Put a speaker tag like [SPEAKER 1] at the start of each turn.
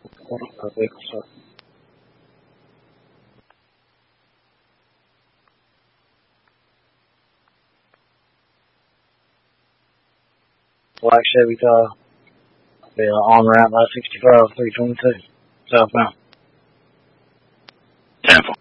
[SPEAKER 1] Hold on, that vehicle, sir. Black Chevy Tahoe. Be on route by 65, 322, southbound.
[SPEAKER 2] Tampa.